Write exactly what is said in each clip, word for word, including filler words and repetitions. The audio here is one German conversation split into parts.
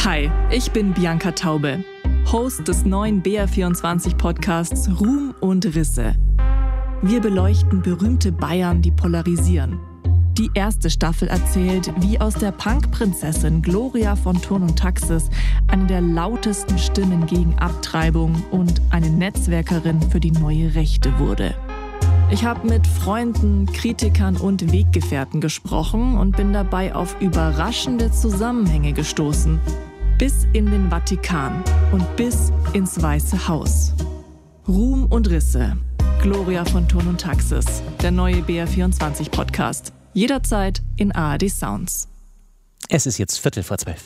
Hi, ich bin Bianca Taube, Host des neuen B R vierundzwanzig Podcasts Ruhm und Risse. Wir beleuchten berühmte Bayern, die polarisieren. Die erste Staffel erzählt, wie aus der Punk-Prinzessin Gloria von Thurn und Taxis eine der lautesten Stimmen gegen Abtreibung und eine Netzwerkerin für die neue Rechte wurde. Ich habe mit Freunden, Kritikern und Weggefährten gesprochen und bin dabei auf überraschende Zusammenhänge gestoßen. Bis in den Vatikan und bis ins Weiße Haus. Ruhm und Risse. Gloria von Thurn und Taxis. Der neue B R vierundzwanzig Podcast. Jederzeit in A R D Sounds. Es ist jetzt Viertel vor zwölf.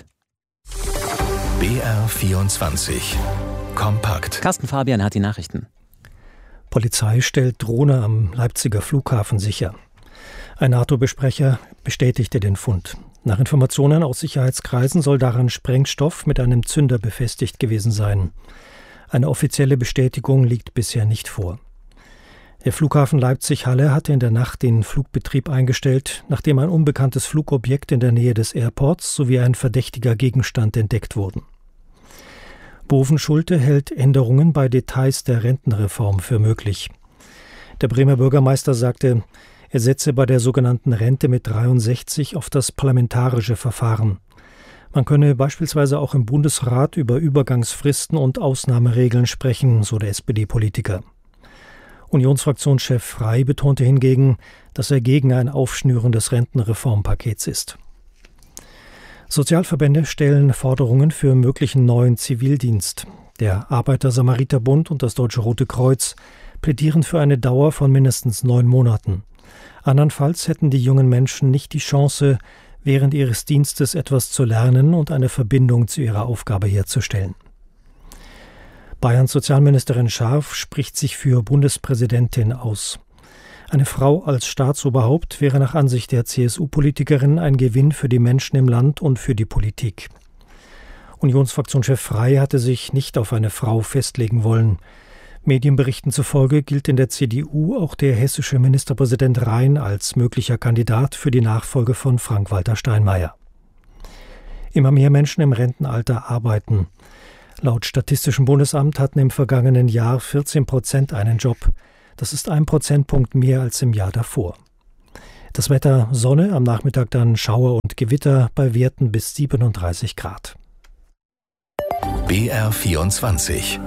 B R vierundzwanzig. Kompakt. Carsten Fabian hat die Nachrichten. Polizei stellt Drohne am Leipziger Flughafen sicher. Ein NATO-Besprecher bestätigte den Fund. Nach Informationen aus Sicherheitskreisen soll daran Sprengstoff mit einem Zünder befestigt gewesen sein. Eine offizielle Bestätigung liegt bisher nicht vor. Der Flughafen Leipzig-Halle hatte in der Nacht den Flugbetrieb eingestellt, nachdem ein unbekanntes Flugobjekt in der Nähe des Airports sowie ein verdächtiger Gegenstand entdeckt wurden. Bovenschulte hält Änderungen bei Details der Rentenreform für möglich. Der Bremer Bürgermeister sagte, er setze bei der sogenannten Rente mit dreiundsechzig auf das parlamentarische Verfahren. Man könne beispielsweise auch im Bundesrat über Übergangsfristen und Ausnahmeregeln sprechen, so der S P D-Politiker. Unionsfraktionschef Frey betonte hingegen, dass er gegen ein Aufschnüren des Rentenreformpakets ist. Sozialverbände stellen Forderungen für möglichen neuen Zivildienst. Der Arbeiter-Samariter-Bund und das Deutsche Rote Kreuz plädieren für eine Dauer von mindestens neun Monaten. Andernfalls hätten die jungen Menschen nicht die Chance, während ihres Dienstes etwas zu lernen und eine Verbindung zu ihrer Aufgabe herzustellen. Bayerns Sozialministerin Scharf spricht sich für Bundespräsidentin aus. Eine Frau als Staatsoberhaupt wäre nach Ansicht der C S U-Politikerin ein Gewinn für die Menschen im Land und für die Politik. Unionsfraktionschef Frey hatte sich nicht auf eine Frau festlegen wollen. Medienberichten zufolge gilt in der C D U auch der hessische Ministerpräsident Rhein als möglicher Kandidat für die Nachfolge von Frank-Walter Steinmeier. Immer mehr Menschen im Rentenalter arbeiten. Laut Statistischem Bundesamt hatten im vergangenen Jahr vierzehn Prozent einen Job. Das ist ein Prozentpunkt mehr als im Jahr davor. Das Wetter: Sonne, am Nachmittag dann Schauer und Gewitter bei Werten bis siebenunddreißig Grad. B R vierundzwanzig.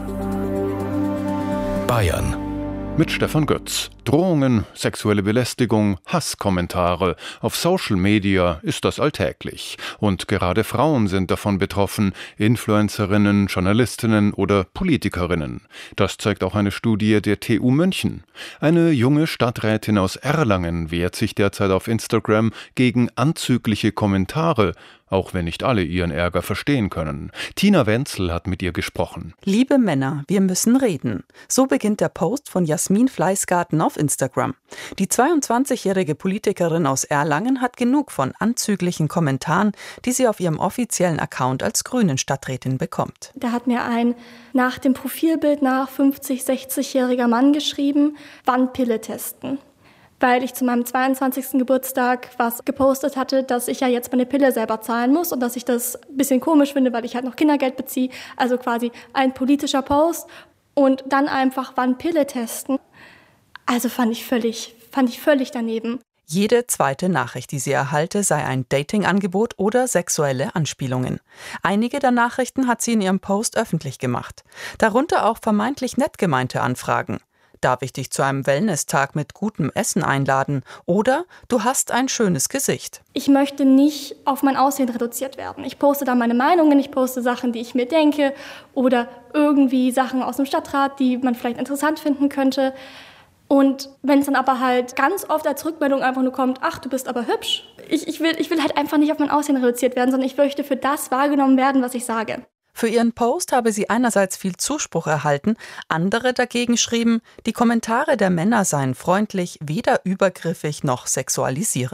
Bayern. Mit Stefan Götz. Drohungen, sexuelle Belästigung, Hasskommentare. Auf Social Media ist das alltäglich. Und gerade Frauen sind davon betroffen, Influencerinnen, Journalistinnen oder Politikerinnen. Das zeigt auch eine Studie der T U München. Eine junge Stadträtin aus Erlangen wehrt sich derzeit auf Instagram gegen anzügliche Kommentare, auch wenn nicht alle ihren Ärger verstehen können. Tina Wenzel hat mit ihr gesprochen. Liebe Männer, wir müssen reden. So beginnt der Post von Jasmin Fleißgarten auf Instagram. Die zweiundzwanzigjährige Politikerin aus Erlangen hat genug von anzüglichen Kommentaren, die sie auf ihrem offiziellen Account als Grünen-Stadträtin bekommt. Da hat mir ein nach dem Profilbild nach fünfzig-, sechzigjähriger Mann geschrieben, wann Pille testen. Weil ich zu meinem zweiundzwanzigsten Geburtstag was gepostet hatte, dass ich ja jetzt meine Pille selber zahlen muss und dass ich das ein bisschen komisch finde, weil ich halt noch Kindergeld beziehe. Also quasi ein politischer Post und dann einfach wann Pille testen. Also fand ich völlig, fand ich völlig daneben. Jede zweite Nachricht, die sie erhalte, sei ein Datingangebot oder sexuelle Anspielungen. Einige der Nachrichten hat sie in ihrem Post öffentlich gemacht. Darunter auch vermeintlich nett gemeinte Anfragen. Darf ich dich zu einem Wellness-Tag mit gutem Essen einladen? Oder du hast ein schönes Gesicht. Ich möchte nicht auf mein Aussehen reduziert werden. Ich poste da meine Meinungen, ich poste Sachen, die ich mir denke oder irgendwie Sachen aus dem Stadtrat, die man vielleicht interessant finden könnte. Und wenn es dann aber halt ganz oft als Rückmeldung einfach nur kommt, ach, du bist aber hübsch. Ich, ich, will, ich will halt einfach nicht auf mein Aussehen reduziert werden, sondern ich möchte für das wahrgenommen werden, was ich sage. Für ihren Post habe sie einerseits viel Zuspruch erhalten, andere dagegen schrieben, die Kommentare der Männer seien freundlich, weder übergriffig noch sexualisierend.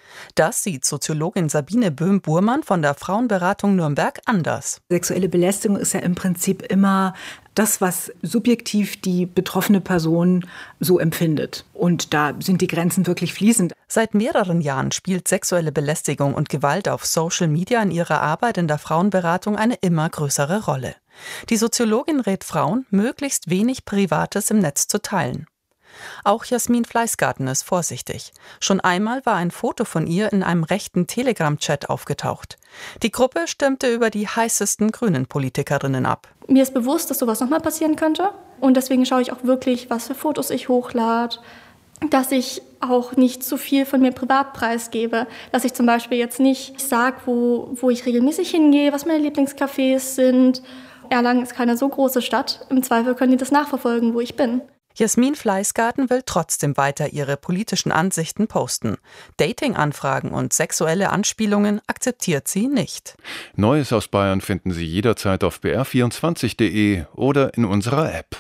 Das sieht Soziologin Sabine Böhm-Burmann von der Frauenberatung Nürnberg anders. Sexuelle Belästigung ist ja im Prinzip immer das, was subjektiv die betroffene Person so empfindet. Und da sind die Grenzen wirklich fließend. Seit mehreren Jahren spielt sexuelle Belästigung und Gewalt auf Social Media in ihrer Arbeit in der Frauenberatung eine immer größere Rolle. Die Soziologin rät Frauen, möglichst wenig Privates im Netz zu teilen. Auch Jasmin Fleißgarten ist vorsichtig. Schon einmal war ein Foto von ihr in einem rechten Telegram-Chat aufgetaucht. Die Gruppe stimmte über die heißesten Grünen-Politikerinnen ab. Mir ist bewusst, dass sowas nochmal passieren könnte. Und deswegen schaue ich auch wirklich, was für Fotos ich hochlade. Dass ich auch nicht zu viel von mir privat preisgebe. Dass ich zum Beispiel jetzt nicht sage, wo, wo ich regelmäßig hingehe, was meine Lieblingscafés sind. Erlangen ist keine so große Stadt. Im Zweifel können die das nachverfolgen, wo ich bin. Jasmin Fleißgarten will trotzdem weiter ihre politischen Ansichten posten. Dating-Anfragen und sexuelle Anspielungen akzeptiert sie nicht. Neues aus Bayern finden Sie jederzeit auf b r vierundzwanzig punkt d e oder in unserer App.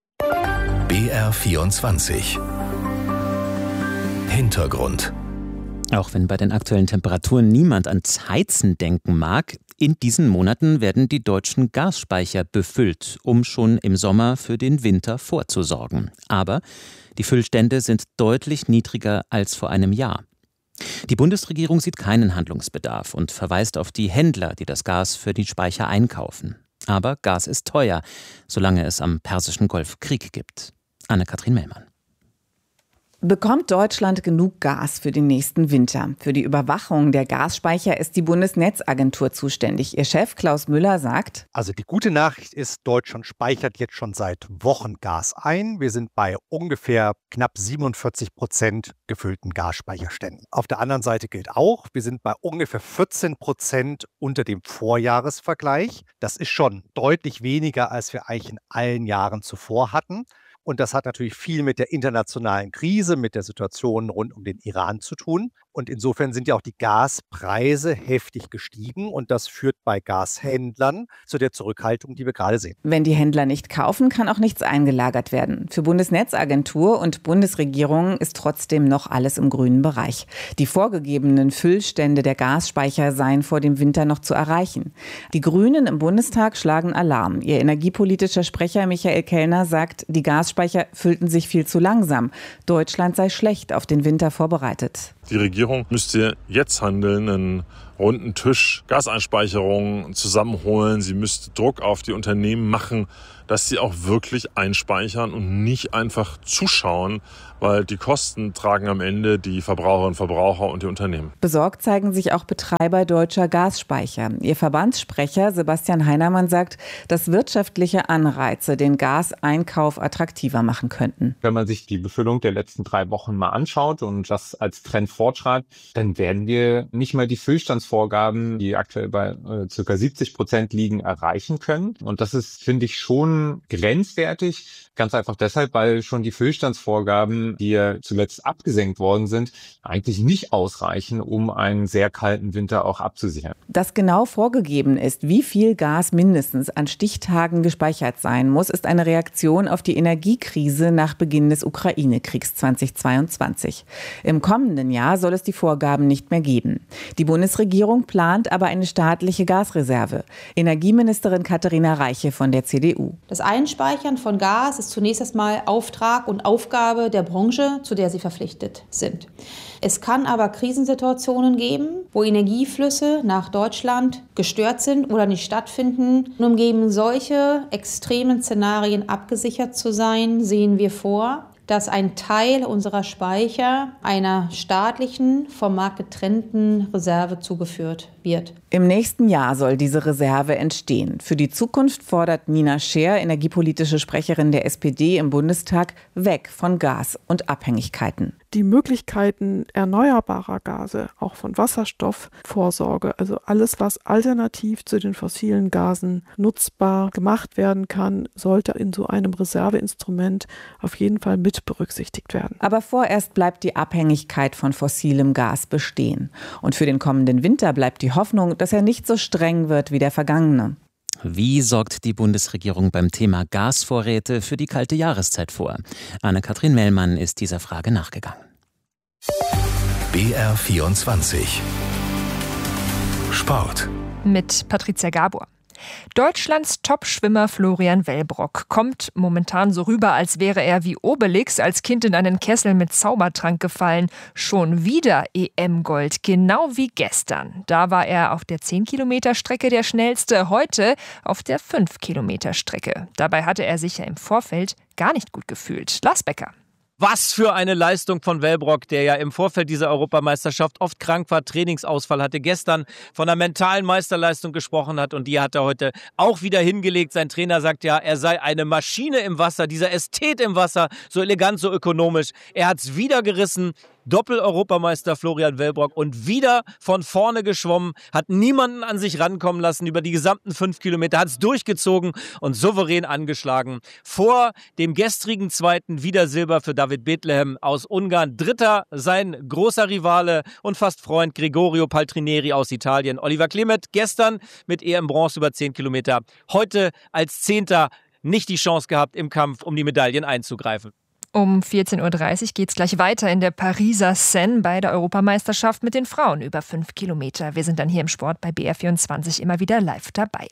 B R vierundzwanzig Hintergrund. Auch wenn bei den aktuellen Temperaturen niemand ans Heizen denken mag, in diesen Monaten werden die deutschen Gasspeicher befüllt, um schon im Sommer für den Winter vorzusorgen. Aber die Füllstände sind deutlich niedriger als vor einem Jahr. Die Bundesregierung sieht keinen Handlungsbedarf und verweist auf die Händler, die das Gas für die Speicher einkaufen. Aber Gas ist teuer, solange es am Persischen Golf Krieg gibt. Anne-Kathrin Mellmann. Bekommt Deutschland genug Gas für den nächsten Winter? Für die Überwachung der Gasspeicher ist die Bundesnetzagentur zuständig. Ihr Chef Klaus Müller sagt: Also die gute Nachricht ist, Deutschland speichert jetzt schon seit Wochen Gas ein. Wir sind bei ungefähr knapp siebenundvierzig Prozent gefüllten Gasspeicherständen. Auf der anderen Seite gilt auch, wir sind bei ungefähr vierzehn Prozent unter dem Vorjahresvergleich. Das ist schon deutlich weniger, als wir eigentlich in allen Jahren zuvor hatten. Und das hat natürlich viel mit der internationalen Krise, mit der Situation rund um den Iran zu tun. Und insofern sind ja auch die Gaspreise heftig gestiegen. Und das führt bei Gashändlern zu der Zurückhaltung, die wir gerade sehen. Wenn die Händler nicht kaufen, kann auch nichts eingelagert werden. Für Bundesnetzagentur und Bundesregierung ist trotzdem noch alles im grünen Bereich. Die vorgegebenen Füllstände der Gasspeicher seien vor dem Winter noch zu erreichen. Die Grünen im Bundestag schlagen Alarm. Ihr energiepolitischer Sprecher Michael Kellner sagt, die Gasspeicher füllten sich viel zu langsam. Deutschland sei schlecht auf den Winter vorbereitet. Die Regierung müsste jetzt handeln, einen runden Tisch Gaseinspeicherungen zusammenholen. Sie müsste Druck auf die Unternehmen machen, dass sie auch wirklich einspeichern und nicht einfach zuschauen, weil die Kosten tragen am Ende die Verbraucherinnen und Verbraucher und die Unternehmen. Besorgt zeigen sich auch Betreiber deutscher Gasspeicher. Ihr Verbandssprecher Sebastian Heinermann sagt, dass wirtschaftliche Anreize den Gaseinkauf attraktiver machen könnten. Wenn man sich die Befüllung der letzten drei Wochen mal anschaut und das als Trend fortschreibt, dann werden wir nicht mal die Füllstandsvorgaben, die aktuell bei äh, ca. siebzig Prozent liegen, erreichen können. Und das ist, finde ich, schon grenzwertig. Ganz einfach deshalb, weil schon die Füllstandsvorgaben, die ja zuletzt abgesenkt worden sind, eigentlich nicht ausreichen, um einen sehr kalten Winter auch abzusichern. Dass genau vorgegeben ist, wie viel Gas mindestens an Stichtagen gespeichert sein muss, ist eine Reaktion auf die Energiekrise nach Beginn des Ukraine-Kriegs zweitausendzweiundzwanzig. Im kommenden Jahr soll es die Vorgaben nicht mehr geben. Die Bundesregierung plant aber eine staatliche Gasreserve. Energieministerin Katharina Reiche von der C D U. Das Einspeichern von Gas ist zunächst erstmal Auftrag und Aufgabe der Branche, zu der sie verpflichtet sind. Es kann aber Krisensituationen geben, wo Energieflüsse nach Deutschland gestört sind oder nicht stattfinden. Und um gegen solche extremen Szenarien abgesichert zu sein, sehen wir vor, dass ein Teil unserer Speicher einer staatlichen, vom Markt getrennten Reserve zugeführt wird. Im nächsten Jahr soll diese Reserve entstehen. Für die Zukunft fordert Nina Scheer, energiepolitische Sprecherin der S P D im Bundestag, weg von Gas und Abhängigkeiten. Die Möglichkeiten erneuerbarer Gase, auch von Wasserstoffvorsorge, also alles, was alternativ zu den fossilen Gasen nutzbar gemacht werden kann, sollte in so einem Reserveinstrument auf jeden Fall mit berücksichtigt werden. Aber vorerst bleibt die Abhängigkeit von fossilem Gas bestehen. Und für den kommenden Winter bleibt die Hoffnung, dass er nicht so streng wird wie der vergangene. Wie sorgt die Bundesregierung beim Thema Gasvorräte für die kalte Jahreszeit vor? Anne-Kathrin Mellmann ist dieser Frage nachgegangen. B R vierundzwanzig Sport mit Patricia Gabor. Deutschlands Top-Schwimmer Florian Wellbrock kommt momentan so rüber, als wäre er wie Obelix als Kind in einen Kessel mit Zaubertrank gefallen. Schon wieder E M-Gold, genau wie gestern. Da war er auf der zehn-Kilometer-Strecke der schnellste, heute auf der fünf-Kilometer-Strecke. Dabei hatte er sich ja im Vorfeld gar nicht gut gefühlt. Lars Becker. Was für eine Leistung von Wellbrock, der ja im Vorfeld dieser Europameisterschaft oft krank war, Trainingsausfall hatte, gestern von einer mentalen Meisterleistung gesprochen hat und die hat er heute auch wieder hingelegt. Sein Trainer sagt ja, er sei eine Maschine im Wasser, dieser Ästhet im Wasser, so elegant, so ökonomisch. Er hat es wieder gerissen. Doppel-Europameister Florian Wellbrock und wieder von vorne geschwommen, hat niemanden an sich rankommen lassen über die gesamten fünf Kilometer, hat es durchgezogen und souverän angeschlagen. Vor dem gestrigen Zweiten wieder Silber für David Bethlehem aus Ungarn. Dritter sein großer Rivale und fast Freund Gregorio Paltrinieri aus Italien. Oliver Klemet gestern mit E M-Bronze über zehn Kilometer. Heute als Zehnter nicht die Chance gehabt, im Kampf um die Medaillen einzugreifen. Um vierzehn Uhr dreißig geht es gleich weiter in der Pariser Seine bei der Europameisterschaft mit den Frauen über fünf Kilometer. Wir sind dann hier im Sport bei B R vierundzwanzig immer wieder live dabei.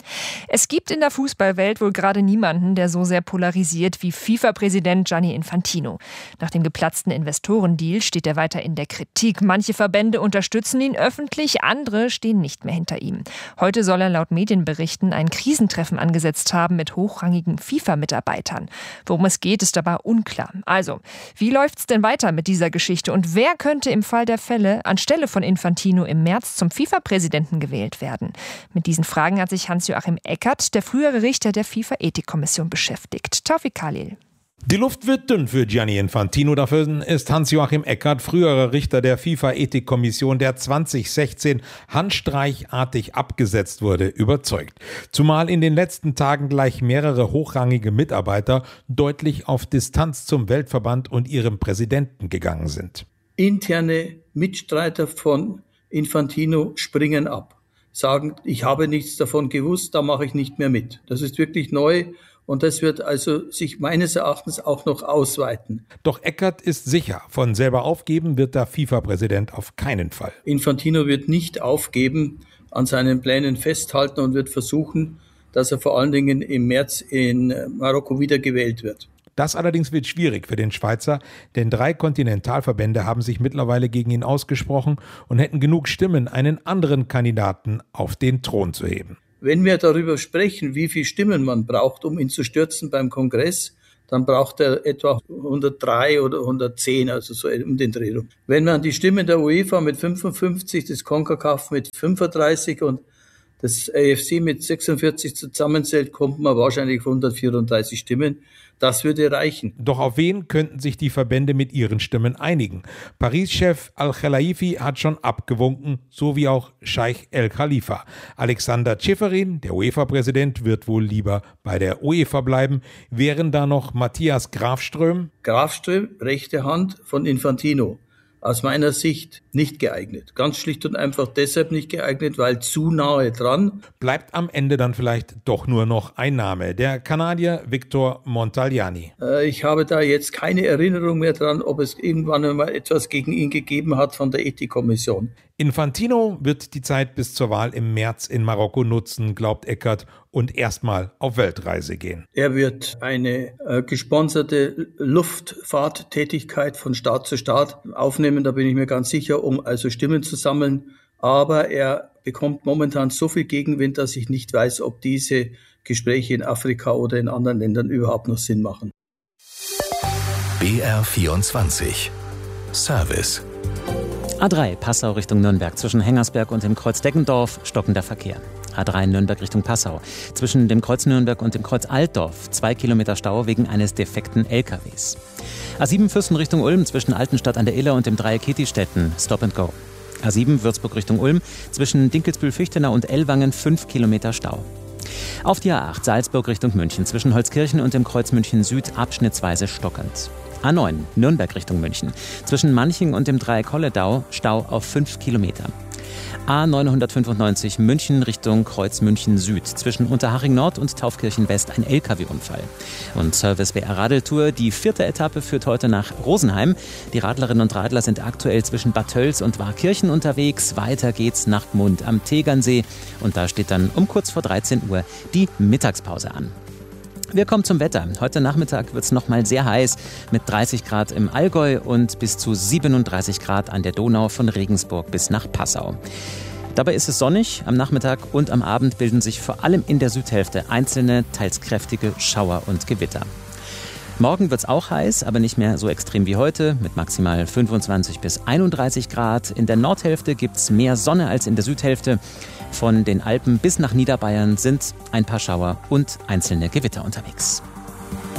Es gibt in der Fußballwelt wohl gerade niemanden, der so sehr polarisiert wie FIFA-Präsident Gianni Infantino. Nach dem geplatzten Investorendeal steht er weiter in der Kritik. Manche Verbände unterstützen ihn öffentlich, andere stehen nicht mehr hinter ihm. Heute soll er laut Medienberichten ein Krisentreffen angesetzt haben mit hochrangigen FIFA-Mitarbeitern. Worum es geht, ist aber unklar. Also, wie läuft's denn weiter mit dieser Geschichte und wer könnte im Fall der Fälle anstelle von Infantino im März zum FIFA-Präsidenten gewählt werden? Mit diesen Fragen hat sich Hans-Joachim Eckert, der frühere Richter der FIFA-Ethikkommission, beschäftigt. Taufik Khalil. Die Luft wird dünn für Gianni Infantino. Dafür ist Hans-Joachim Eckert, früherer Richter der FIFA-Ethikkommission, der zwanzig sechzehn handstreichartig abgesetzt wurde, überzeugt. Zumal in den letzten Tagen gleich mehrere hochrangige Mitarbeiter deutlich auf Distanz zum Weltverband und ihrem Präsidenten gegangen sind. Interne Mitstreiter von Infantino springen ab. Sagen, ich habe nichts davon gewusst, da mache ich nicht mehr mit. Das ist wirklich neu und das wird also sich meines Erachtens auch noch ausweiten. Doch Eckert ist sicher, von selber aufgeben wird der FIFA-Präsident auf keinen Fall. Infantino wird nicht aufgeben, an seinen Plänen festhalten und wird versuchen, dass er vor allen Dingen im März in Marokko wiedergewählt wird. Das allerdings wird schwierig für den Schweizer, denn drei Kontinentalverbände haben sich mittlerweile gegen ihn ausgesprochen und hätten genug Stimmen, einen anderen Kandidaten auf den Thron zu heben. Wenn wir darüber sprechen, wie viele Stimmen man braucht, um ihn zu stürzen beim Kongress, dann braucht er etwa hundertdrei oder hundertzehn, also so um den Dreh rum. Wenn man die Stimmen der UEFA mit fünfundfünfzig, des CONCACAF mit fünfunddreißig und das A F C mit sechsundvierzig zusammenzählt, kommt man wahrscheinlich auf hundertvierunddreißig Stimmen. Das würde reichen. Doch auf wen könnten sich die Verbände mit ihren Stimmen einigen? Paris-Chef Al-Khelaifi hat schon abgewunken, so wie auch Scheich El Khalifa. Alexander Ceferin, der UEFA-Präsident, wird wohl lieber bei der UEFA bleiben. Wären da noch Matthias Grafström? Grafström, rechte Hand von Infantino. Aus meiner Sicht nicht geeignet. Ganz schlicht und einfach deshalb nicht geeignet, weil zu nahe dran. Bleibt am Ende dann vielleicht doch nur noch ein Name, der Kanadier Victor Montagliani. Äh, ich habe da jetzt keine Erinnerung mehr dran, ob es irgendwann einmal etwas gegen ihn gegeben hat von der Ethikkommission. Infantino wird die Zeit bis zur Wahl im März in Marokko nutzen, glaubt Eckert, und erstmal auf Weltreise gehen. Er wird eine äh, gesponserte Luftfahrttätigkeit von Staat zu Staat aufnehmen, da bin ich mir ganz sicher, um also Stimmen zu sammeln. Aber er bekommt momentan so viel Gegenwind, dass ich nicht weiß, ob diese Gespräche in Afrika oder in anderen Ländern überhaupt noch Sinn machen. B R vierundzwanzig Service. A drei Passau Richtung Nürnberg. Zwischen Hengersberg und dem Kreuz Deggendorf stockender Verkehr. A drei Nürnberg Richtung Passau. Zwischen dem Kreuz Nürnberg und dem Kreuz Altdorf zwei Kilometer Stau wegen eines defekten L K Ws. A sieben Fürsten Richtung Ulm zwischen Altenstadt an der Iller und dem Dreieck Kittistetten. Stop and go. A sieben Würzburg Richtung Ulm zwischen Dinkelsbühl-Fichtenau und Ellwangen fünf Kilometer Stau. Auf die A acht Salzburg Richtung München zwischen Holzkirchen und dem Kreuz München Süd abschnittsweise stockend. A neun Nürnberg Richtung München zwischen Manching und dem Dreieck Holledau Stau auf fünf Kilometer. A neunhundertfünfundneunzig München Richtung Kreuz München Süd. Zwischen Unterhaching Nord und Taufkirchen West ein L K W-Unfall. Und Service B R Radeltour. Die vierte Etappe führt heute nach Rosenheim. Die Radlerinnen und Radler sind aktuell zwischen Bad Tölz und Warkirchen unterwegs. Weiter geht's nach Gmund am Tegernsee. Und da steht dann um kurz vor dreizehn Uhr die Mittagspause an. Wir kommen zum Wetter. Heute Nachmittag wird es noch mal sehr heiß mit dreißig Grad im Allgäu und bis zu siebenunddreißig Grad an der Donau von Regensburg bis nach Passau. Dabei ist es sonnig. Am Nachmittag und am Abend bilden sich vor allem in der Südhälfte einzelne, teils kräftige Schauer und Gewitter. Morgen wird es auch heiß, aber nicht mehr so extrem wie heute, mit maximal fünfundzwanzig bis einunddreißig Grad. In der Nordhälfte gibt es mehr Sonne als in der Südhälfte. Von den Alpen bis nach Niederbayern sind ein paar Schauer und einzelne Gewitter unterwegs.